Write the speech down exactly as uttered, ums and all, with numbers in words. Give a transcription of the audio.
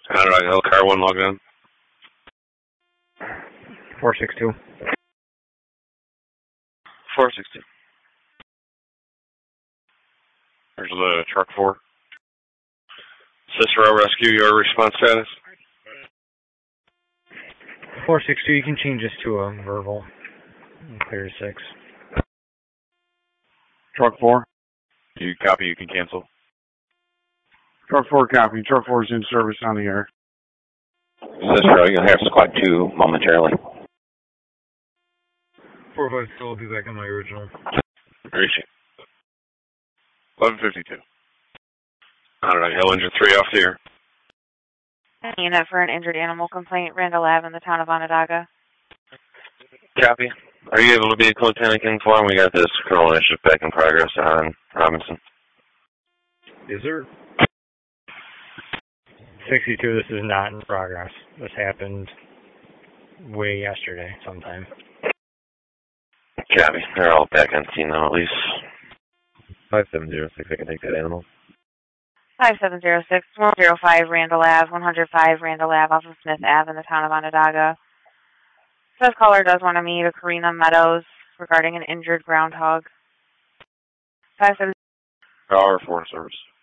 Onondaga Hill, car one logged in. four six two. four six two. There's the truck four. Cicero Rescue, your response status? four six two, you can change this to a verbal. And clear six. Truck four. You copy, you can cancel. Truck four copy. Truck four is in service on the air. Cicero, you'll have squad two momentarily. four five two, I'll be back on my original. Reaching. eleven fifty-two. Onondaga Hill, engine three off the air. Unit for an injured animal complaint, Randall Ave in the town of Onondaga. Copy. Are you able to be a Lieutenant King for him? We got this criminal initiative back in progress on Robinson. Is there? sixty-two, this is not in progress. This happened way yesterday sometime. Copy. They're all back on scene now, at least. five seven zero six, I can take that animal. five seven zero six, one zero five Randall Ave, one oh five Randall Ave off of Smith Ave in the town of Onondaga. Says caller does want to meet a Karina Meadows regarding an injured groundhog. five seven Power four service.